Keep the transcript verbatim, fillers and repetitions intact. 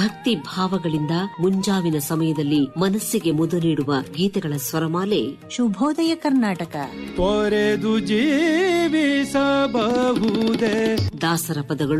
ಭಕ್ತಿ ಭಾವಗಳಿಂದ ಮುಂಜಾವಿನ ಸಮಯದಲ್ಲಿ ಮನಸ್ಸಿಗೆ ಮುದ ನೀಡುವ ಗೀತೆಗಳ ಸ್ವರಮಾಲೆ ಶುಭೋದಯ ಕರ್ನಾಟಕ. ತೊರೆದು ಜೀವಿಸಬಹುದೇ ದಾಸರ ಪದಗಳು,